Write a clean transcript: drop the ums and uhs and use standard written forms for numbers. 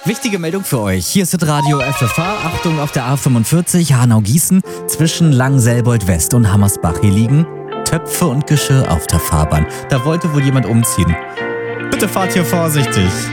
Wichtige Meldung für euch. Hier ist das Radio FFH. Achtung, auf der A45 Hanau-Gießen zwischen Langenselbold-West und Hammersbach. Hier liegen Töpfe und Geschirr auf der Fahrbahn. Da wollte wohl jemand umziehen. Bitte fahrt hier vorsichtig.